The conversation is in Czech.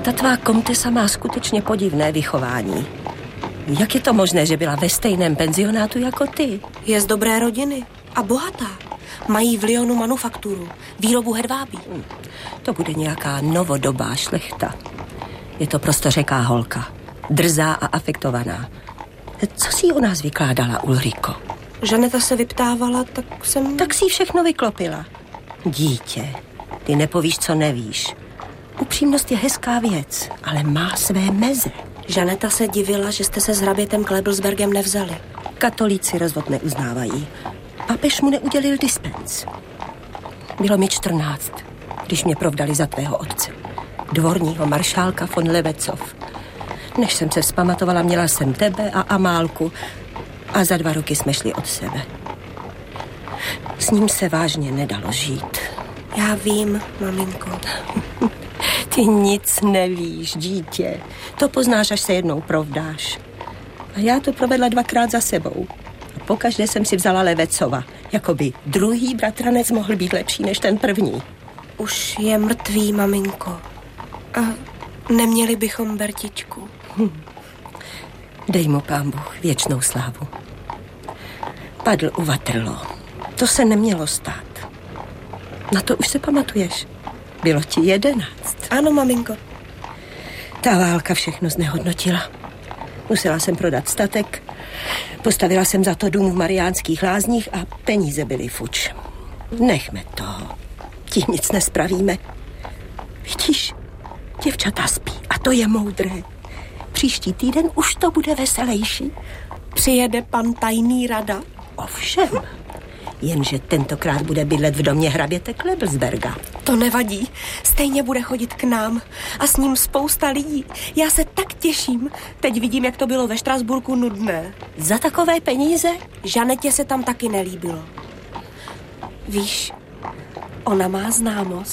Ta tvá komtesa má skutečně podivné vychování. Jak je to možné, že byla ve stejném penzionátu jako ty? Je z dobré rodiny a bohatá. Mají v Lyonu manufakturu, výrobu hedvábí. To bude nějaká novodobá šlechta. Je to prostořeká holka. Drzá a afektovaná. Co si o nás vykládala, Ulriko? Žaneta se vyptávala, Tak si všechno vyklopila. Dítě, ty nepovíš, co nevíš. Upřímnost je hezká věc, ale má své meze. Žaneta se divila, že jste se s hrabětem Klebelsbergem nevzali. Katolíci rozvod neuznávají. Papež mu neudělil dispens. Bylo mi 14, když mě provdali za tvého otce, dvorního maršálka von Levecov. Než jsem se vzpamatovala, měla jsem tebe a Amálku a za 2 roky jsme šli od sebe. S ním se vážně nedalo žít. Já vím, maminko. Ty nic nevíš, dítě. To poznáš, až se jednou provdáš. A já to provedla 2krát za sebou. A pokaždé jsem si vzala Levecova. Jakoby druhý bratranec mohl být lepší než ten první. Už je mrtvý, maminko. A neměli bychom Bertičku. Dej mu, Pán Bůh, věčnou slávu. Padl u Waterloo. To se nemělo stát. Na to už se pamatuješ. Bylo ti 11. Ano, maminko. Ta válka všechno znehodnotila. Musela jsem prodat statek, postavila jsem za to dům v Mariánských Lázních a peníze byly fuč. Nechme to. Tím nic nespravíme. Vidíš, děvčata spí a to je moudré. Příští týden už to bude veselější. Přijede pan tajný rada? Ovšem, jenže tentokrát bude bydlet v domě hraběte Klebelsberga. To nevadí, stejně bude chodit k nám a s ním spousta lidí. Já se tak těším. Teď vidím, jak to bylo ve Štrasburku nudné. Za takové peníze? Žanetě se tam taky nelíbilo. Víš, ona má známost.